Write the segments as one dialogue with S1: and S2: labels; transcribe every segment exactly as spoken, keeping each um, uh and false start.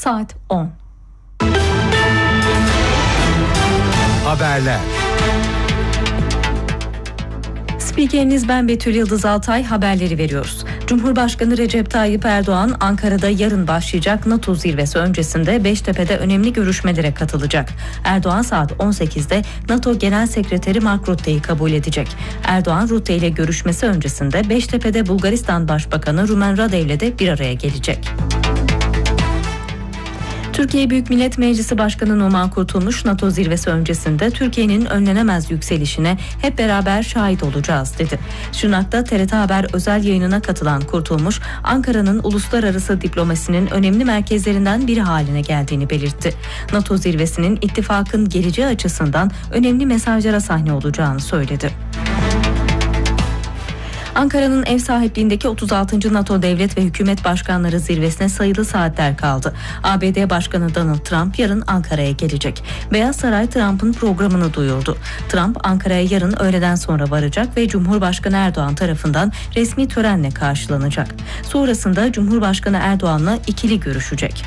S1: saat on.
S2: Haberler.
S1: Spikeriniz ben Betül Yıldız Altay, haberleri veriyoruz. Cumhurbaşkanı Recep Tayyip Erdoğan, Ankara'da yarın başlayacak NATO zirvesi öncesinde Beştepe'de önemli görüşmelere katılacak. Erdoğan saat on sekizde NATO Genel Sekreteri Mark Rutte'yi kabul edecek. Erdoğan, Rutte ile görüşmesi öncesinde Beştepe'de Bulgaristan Başbakanı Rumen Radev'le de bir araya gelecek. Türkiye Büyük Millet Meclisi Başkanı Numan Kurtulmuş, NATO zirvesi öncesinde Türkiye'nin önlenemez yükselişine hep beraber şahit olacağız dedi. Şırnak'ta T R T Haber özel yayınına katılan Kurtulmuş, Ankara'nın uluslararası diplomasinin önemli merkezlerinden biri haline geldiğini belirtti. NATO zirvesinin ittifakın geleceği açısından önemli mesajlara sahne olacağını söyledi. Ankara'nın ev sahipliğindeki otuz altıncı NATO Devlet ve Hükümet Başkanları Zirvesi'ne sayılı saatler kaldı. A B D Başkanı Donald Trump yarın Ankara'ya gelecek. Beyaz Saray Trump'ın programını duyurdu. Trump Ankara'ya yarın öğleden sonra varacak ve Cumhurbaşkanı Erdoğan tarafından resmi törenle karşılanacak. Sonrasında Cumhurbaşkanı Erdoğan'la ikili görüşecek.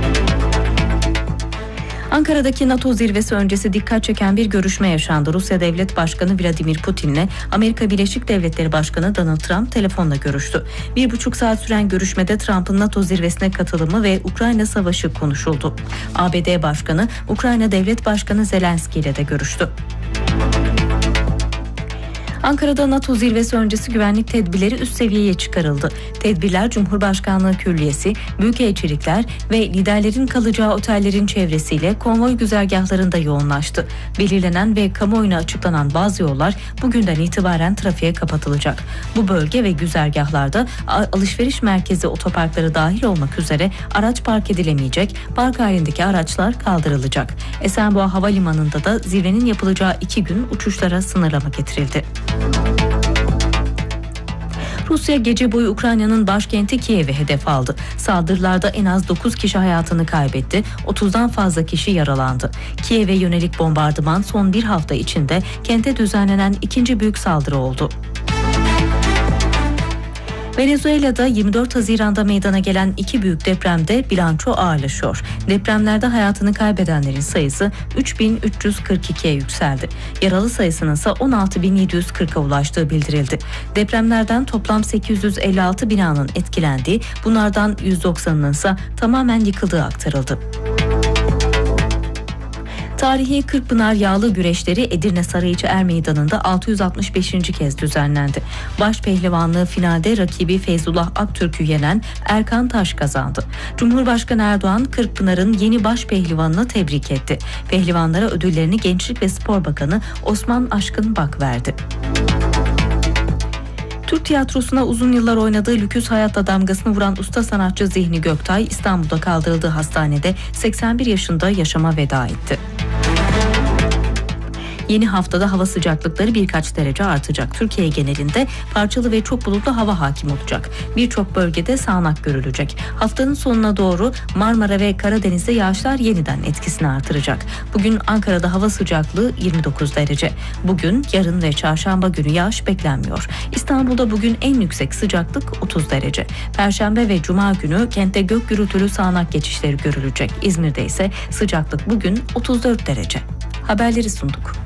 S1: Ankara'daki NATO zirvesi öncesi dikkat çeken bir görüşme yaşandı. Rusya Devlet Başkanı Vladimir Putin'le Amerika Birleşik Devletleri Başkanı Donald Trump telefonla görüştü. Bir buçuk saat süren görüşmede Trump'ın NATO zirvesine katılımı ve Ukrayna Savaşı konuşuldu. A B D Başkanı, Ukrayna Devlet Başkanı Zelenski ile de görüştü. Ankara'da NATO zirvesi öncesi güvenlik tedbirleri üst seviyeye çıkarıldı. Tedbirler Cumhurbaşkanlığı Külliyesi, büyükelçilikler ve liderlerin kalacağı otellerin çevresiyle konvoy güzergahlarında yoğunlaştı. Belirlenen ve kamuoyuna açıklanan bazı yollar bugünden itibaren trafiğe kapatılacak. Bu bölge ve güzergahlarda alışveriş merkezi otoparkları dahil olmak üzere araç park edilemeyecek, park halindeki araçlar kaldırılacak. Esenboğa Havalimanı'nda da zirvenin yapılacağı iki gün uçuşlara sınırlama getirildi. Rusya gece boyu Ukrayna'nın başkenti Kiev'i hedef aldı. Saldırılarda en az dokuz kişi hayatını kaybetti, otuzdan fazla kişi yaralandı. Kiev'e yönelik bombardıman son bir hafta içinde kente düzenlenen ikinci büyük saldırı oldu. Venezuela'da yirmi dört Haziran'da meydana gelen iki büyük depremde bilanço ağırlaşıyor. Depremlerde hayatını kaybedenlerin sayısı üç bin üç yüz kırk ikiye yükseldi. Yaralı sayısının ise on altı bin yedi yüz kırka ulaştığı bildirildi. Depremlerden toplam sekiz yüz elli altı binanın etkilendiği, bunlardan yüz doksanının ise tamamen yıkıldığı aktarıldı. Tarihi Kırkpınar Yağlı Güreşleri Edirne Sarıyeçi Er Meydanı'nda altı yüz altmış beşinci kez düzenlendi. Başpehlivanlığı finalde rakibi Feyzullah Aktürk'ü yenen Erkan Taş kazandı. Cumhurbaşkanı Erdoğan, Kırkpınar'ın yeni başpehlivanını tebrik etti. Pehlivanlara ödüllerini Gençlik ve Spor Bakanı Osman Aşkın Bak verdi. Türk tiyatrosuna uzun yıllar oynadığı Lüküs hayatla damgasını vuran usta sanatçı Zihni Göktay, İstanbul'da kaldırıldığı hastanede seksen bir yaşında yaşama veda etti. Yeni haftada hava sıcaklıkları birkaç derece artacak. Türkiye genelinde parçalı ve çok bulutlu hava hakim olacak. Birçok bölgede sağanak görülecek. Haftanın sonuna doğru Marmara ve Karadeniz'de yağışlar yeniden etkisini artıracak. Bugün Ankara'da hava sıcaklığı yirmi dokuz derece. Bugün, yarın ve çarşamba günü yağış beklenmiyor. İstanbul'da bugün en yüksek sıcaklık otuz derece. Perşembe ve cuma günü kentte gök gürültülü sağanak geçişleri görülecek. İzmir'de ise sıcaklık bugün otuz dört derece. Haberleri sunduk.